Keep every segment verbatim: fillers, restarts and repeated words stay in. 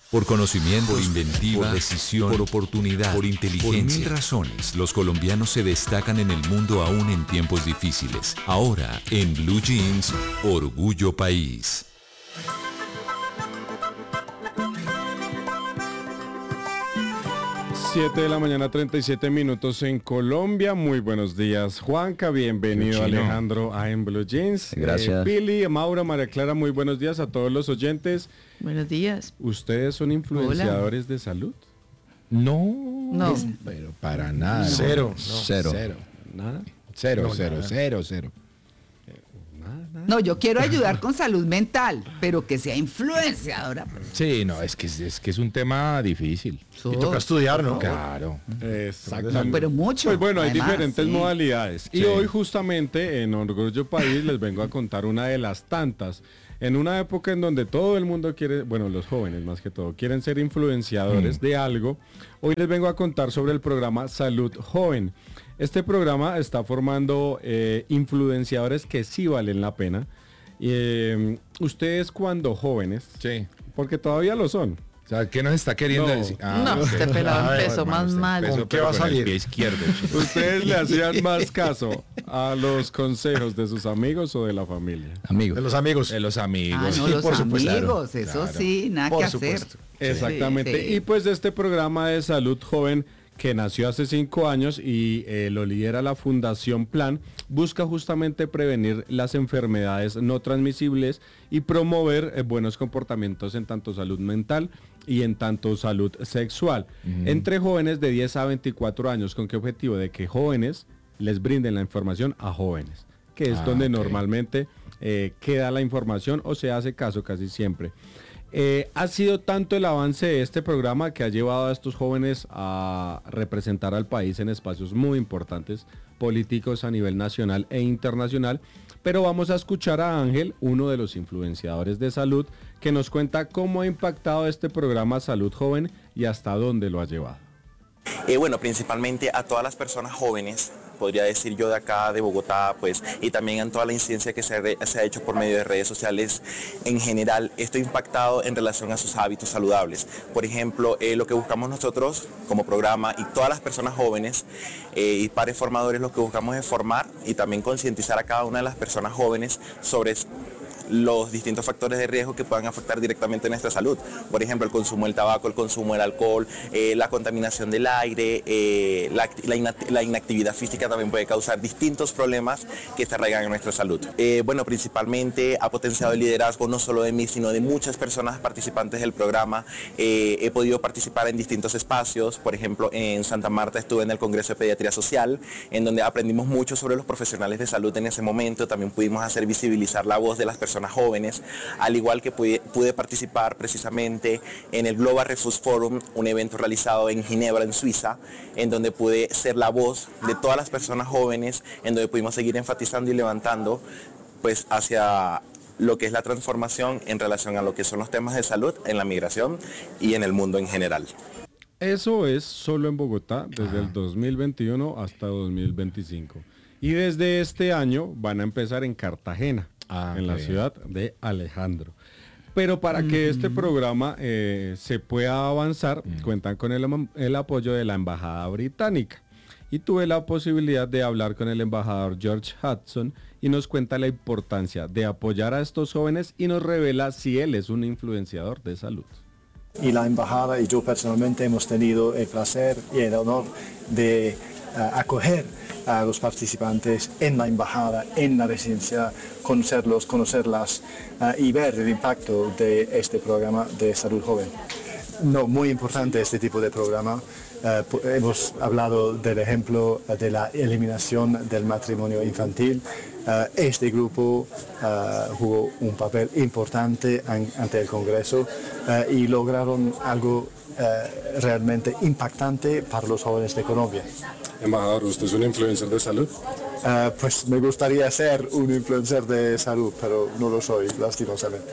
Por conocimiento, por inventiva, por decisión, por oportunidad, por inteligencia. Por mil razones, los colombianos se destacan en el mundo aún en tiempos difíciles. Ahora, en Blue Jeans, Orgullo País. siete de la mañana, treinta y siete minutos en Colombia. Muy buenos días, Juanca. Bienvenido, Alejandro, a En Blue Jeans. Gracias. Eh, Pili, Maura, María Clara, muy buenos días a todos los oyentes. Buenos días. ¿Ustedes son influenciadores Hola. de salud? No. No. Es, pero para nada. No. Cero. No. Cero. Cero. ¿Nada? Cero, no, cero, nada. cero, cero. Nada, nada. No, yo quiero ayudar con salud mental, pero que sea influenciadora. Sí, no, es que es, es que es un tema difícil. Y toca estudiar, ¿no? Claro. Exactamente. Pero mucho. Pues bueno, hay además, diferentes sí. modalidades. Y Sí. hoy justamente en Orgullo País les vengo a contar una de las tantas. En una época en donde todo el mundo quiere, bueno, los jóvenes más que todo, quieren ser influenciadores mm. de algo, hoy les vengo a contar sobre el programa Salud Joven. Este programa está formando eh, influenciadores que sí valen la pena. Eh, ustedes cuando jóvenes, Sí. porque todavía lo son. O sea, ¿qué nos está queriendo No. decir? No, ok. este pelado A ver, empezó hermano, más usted mal. empezó, ¿Con qué pero va a con el salir? pie izquierdo, chico. ¿Ustedes le hacían más caso a los consejos de sus amigos o de la familia? Amigos. De los amigos. De los amigos. Ah, no, Sí, los por supuesto. amigos, eso Claro. sí, nada Por que supuesto. hacer. Exactamente. Sí, sí. Y pues de este programa de salud joven que nació hace cinco años y eh, lo lidera la Fundación Plan, busca justamente prevenir las enfermedades no transmisibles y promover eh, buenos comportamientos en tanto salud mental y en tanto salud sexual. Uh-huh. Entre jóvenes de diez a veinticuatro años, ¿con qué objetivo? De que jóvenes les brinden la información a jóvenes, que es Ah, donde okay. normalmente eh, queda la información o se hace caso casi siempre. Eh, ha sido tanto el avance de este programa que ha llevado a estos jóvenes a representar al país en espacios muy importantes políticos a nivel nacional e internacional, pero vamos a escuchar a Ángel, uno de los influenciadores de salud, que nos cuenta cómo ha impactado este programa Salud Joven y hasta dónde lo ha llevado. Eh, bueno, principalmente a todas las personas jóvenes, podría decir yo de acá, de Bogotá, pues, y también en toda la incidencia que se, re, se ha hecho por medio de redes sociales en general, esto ha impactado en relación a sus hábitos saludables. Por ejemplo, eh, lo que buscamos nosotros como programa y todas las personas jóvenes eh, y pares formadores, lo que buscamos es formar y también concientizar a cada una de las personas jóvenes sobre los distintos factores de riesgo que puedan afectar directamente nuestra salud. Por ejemplo, el consumo del tabaco, el consumo del alcohol, eh, la contaminación del aire, eh, la, la, inact la inactividad física también puede causar distintos problemas que se arraigan en nuestra salud. Eh, bueno, principalmente ha potenciado el liderazgo no solo de mí, sino de muchas personas participantes del programa. Eh, he podido participar en distintos espacios, por ejemplo, en Santa Marta estuve en el Congreso de Pediatría Social, en donde aprendimos mucho sobre los profesionales de salud en ese momento. También pudimos hacer visibilizar la voz de las personas jóvenes, al igual que pude, pude participar precisamente en el Global Refuse Forum, un evento realizado en Ginebra, en Suiza, en donde pude ser la voz de todas las personas jóvenes, en donde pudimos seguir enfatizando y levantando pues hacia lo que es la transformación en relación a lo que son los temas de salud en la migración y en el mundo en general. Eso es solo en Bogotá desde el dos mil veintiuno hasta dos mil veinticinco. Y desde este año van a empezar en Cartagena. Ah, en la bien. ciudad de Alejandro. Pero para mm. que este programa eh, se pueda avanzar, mm. cuentan con el, el apoyo de la Embajada Británica. Y tuve la posibilidad de hablar con el embajador George Hudson y nos cuenta la importancia de apoyar a estos jóvenes y nos revela si él es un influenciador de salud. Y la embajada y yo personalmente hemos tenido el placer y el honor de uh, acoger a los participantes en la embajada, en la residencia, conocerlos, conocerlas uh, y ver el impacto de este programa de salud joven. No, muy importante este tipo de programa. Uh, hemos hablado del ejemplo uh, de la eliminación del matrimonio infantil. Uh, este grupo uh, jugó un papel importante an ante el Congreso uh, y lograron algo uh, realmente impactante para los jóvenes de Colombia. Embajador, ¿usted es un influencer de salud? Uh, pues me gustaría ser un influencer de salud, pero no lo soy, lastimosamente.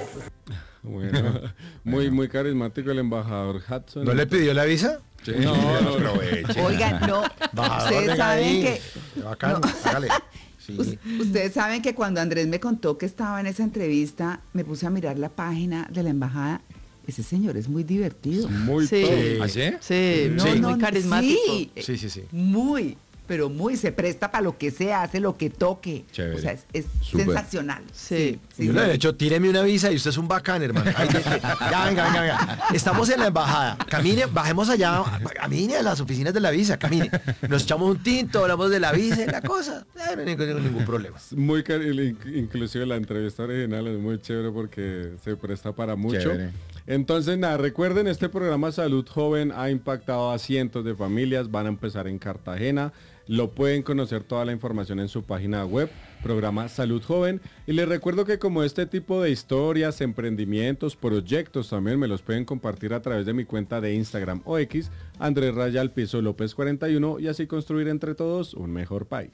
Bueno, muy, muy carismático el embajador Hudson. ¿No le pidió la visa? Sí. No, no, no. Oigan, no, ustedes saben que... Bacán, no. hágale. Sí. Ustedes saben que cuando Andrés me contó que estaba en esa entrevista, me puse a mirar la página de la embajada ese señor es muy divertido. Muy Sí. todo. ¿Ah, sí? Sí, No, muy no, carismático. sí. Sí, sí, sí. Muy, pero muy, se presta para lo que sea, hace lo que toque. Chévere. O sea, es, es Súper. sensacional. Sí. sí, Yo sí. le he dicho, tíreme una visa y usted es un bacán, hermano. Ay, ya, ya, venga, venga, venga. Estamos en la embajada. Camine, bajemos allá, camine a las oficinas de la visa, camine. Nos echamos un tinto, hablamos de la visa y la cosa. Eh, no hay ningún, ningún problema. Muy cari- inclusive la entrevista original es muy chévere porque se presta para mucho. Chévere. Entonces nada, recuerden, este programa Salud Joven ha impactado a cientos de familias, van a empezar en Cartagena, lo pueden conocer toda la información en su página web, programa Salud Joven, y les recuerdo que como este tipo de historias, emprendimientos, proyectos también me los pueden compartir a través de mi cuenta de Instagram o X, Andrés Raya al Piso López cuarenta y uno, y así construir entre todos un mejor país.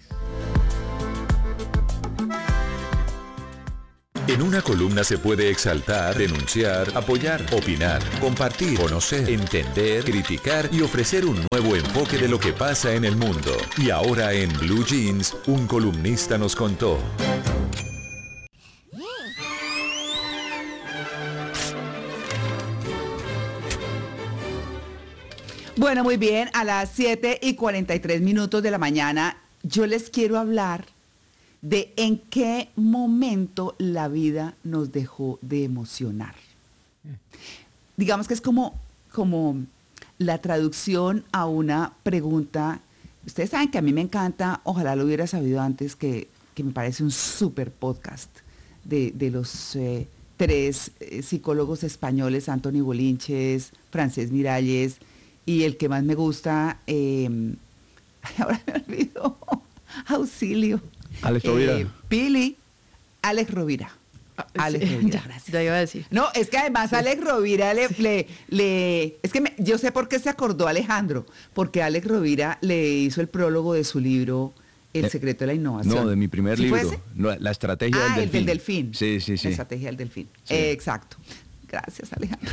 En una columna se puede exaltar, denunciar, apoyar, opinar, compartir, conocer, entender, criticar y ofrecer un nuevo enfoque de lo que pasa en el mundo. Y ahora en Blue Jeans, un columnista nos contó. Bueno, muy bien, a las siete y cuarenta y tres minutos de la mañana, yo les quiero hablar de en qué momento la vida nos dejó de emocionar. Digamos que es como, como la traducción a una pregunta. Ustedes saben que a mí me encanta, ojalá lo hubiera sabido antes, que, que me parece un súper podcast de, de los eh, tres eh, psicólogos españoles, Antoni Bolinches, Francés Miralles, y el que más me gusta, eh, ahora me olvidó, auxilio. Alex Rovira. Eh, Pili, Alex Rovira. Alex Sí, Rovira, ya, gracias. ya iba a decir. No, es que además Alex Rovira le, le, le- es que me- yo sé por qué se acordó Alejandro, porque Alex Rovira le hizo el prólogo de su libro El Eh, secreto de la innovación. No, de mi primer ¿Sí fue libro. ese? No, la estrategia Ah, del el delfín. del delfín. Sí, sí, sí. La estrategia del delfín. Sí. Eh, exacto. Gracias, Alejandro.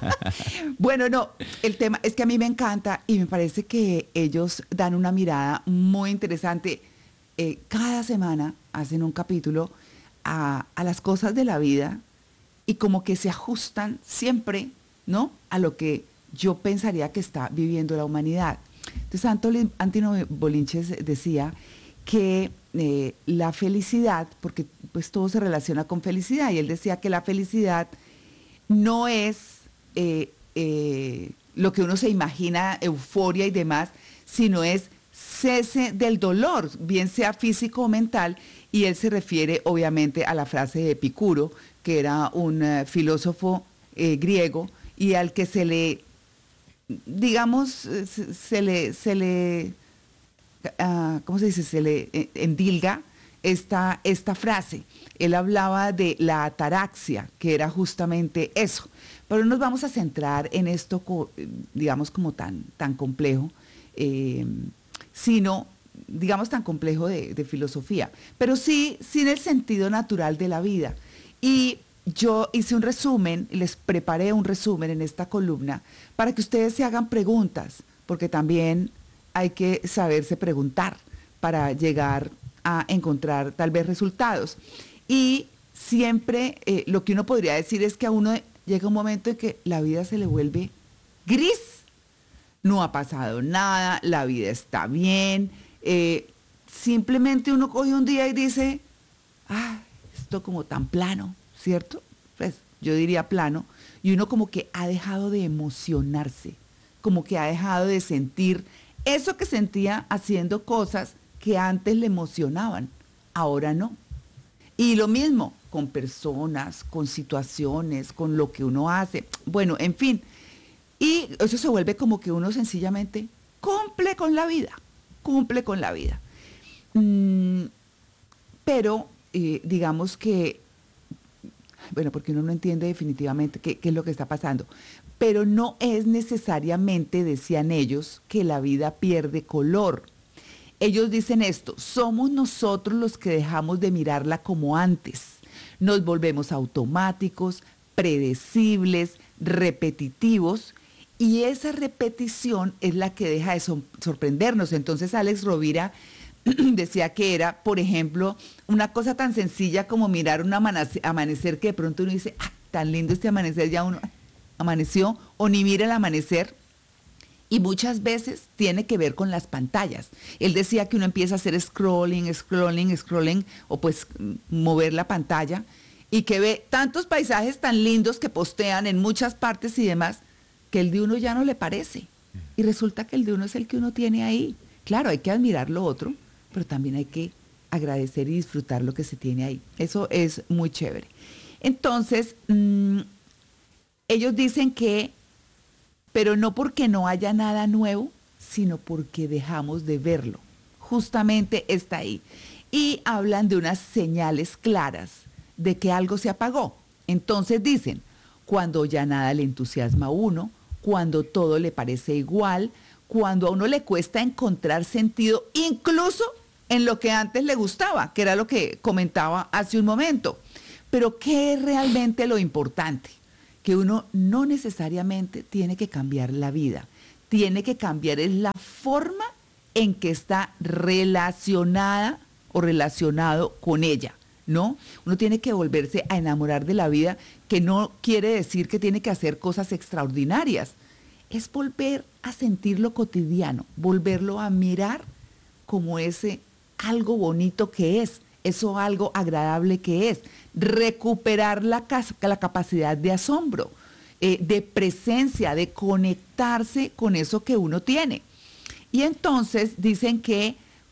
Bueno, no, el tema es que a mí me encanta y me parece que ellos dan una mirada muy interesante. Eh, cada semana hacen un capítulo a, a las cosas de la vida y como que se ajustan siempre, ¿no?, a lo que yo pensaría que está viviendo la humanidad. Entonces, Antoni, Antoni Bolinches decía que eh, la felicidad, porque pues todo se relaciona con felicidad, y él decía que la felicidad no es eh, eh, lo que uno se imagina, euforia y demás, sino es cese del dolor, bien sea físico o mental, y él se refiere obviamente a la frase de Epicuro, que era un uh, filósofo eh, griego, y al que se le, digamos, se, se le, se le uh, ¿cómo se dice? Se le eh, endilga esta, esta frase. Él hablaba de la ataraxia, que era justamente eso. Pero no nos vamos a centrar en esto, digamos, como tan, tan complejo, eh, sino, digamos, tan complejo de, de filosofía, pero sí, sí en el sentido natural de la vida. Y yo hice un resumen, les preparé un resumen en esta columna para que ustedes se hagan preguntas, porque también hay que saberse preguntar para llegar a encontrar tal vez resultados. Y siempre eh, lo que uno podría decir es que a uno llega un momento en que la vida se le vuelve gris. No ha pasado nada, la vida está bien. Eh, simplemente uno coge un día y dice, ah, esto como tan plano, ¿cierto? Pues yo diría plano. Y uno como que ha dejado de emocionarse, como que ha dejado de sentir eso que sentía haciendo cosas que antes le emocionaban, ahora no. Y lo mismo con personas, con situaciones, con lo que uno hace. Bueno, en fin. Y eso se vuelve como que uno sencillamente cumple con la vida, cumple con la vida. Mm, pero eh, digamos que, bueno, porque uno no entiende definitivamente qué, qué es lo que está pasando. Pero no es necesariamente, decían ellos, que la vida pierde color. Ellos dicen esto, somos nosotros los que dejamos de mirarla como antes. Nos volvemos automáticos, predecibles, repetitivos, y esa repetición es la que deja de so- sorprendernos. Entonces Alex Rovira decía que era, por ejemplo, una cosa tan sencilla como mirar un amanecer, amanecer que de pronto uno dice, ah, tan lindo este amanecer, ya uno, amaneció o ni mira el amanecer. Y muchas veces tiene que ver con las pantallas. Él decía que uno empieza a hacer scrolling, scrolling, scrolling, o pues mover la pantalla, y que ve tantos paisajes tan lindos que postean en muchas partes y demás, que el de uno ya no le parece. Y resulta que el de uno es el que uno tiene ahí. Claro, hay que admirar lo otro, pero también hay que agradecer y disfrutar lo que se tiene ahí. Eso es muy chévere. Entonces, mmm, ellos dicen que pero no porque no haya nada nuevo, sino porque dejamos de verlo. Justamente está ahí. Y hablan de unas señales claras de que algo se apagó. Entonces dicen, cuando ya nada le entusiasma a uno, cuando todo le parece igual, cuando a uno le cuesta encontrar sentido, incluso en lo que antes le gustaba, que era lo que comentaba hace un momento. Pero ¿qué es realmente lo importante? Que uno no necesariamente tiene que cambiar la vida, tiene que cambiar es la forma en que está relacionada o relacionado con ella, ¿no? Uno tiene que volverse a enamorar de la vida, que no quiere decir que tiene que hacer cosas extraordinarias, es volver a sentir lo cotidiano, volverlo a mirar como ese algo bonito que es, eso algo agradable que es, recuperar la, la capacidad de asombro, eh, de presencia, de conectarse con eso que uno tiene. Y entonces dicen que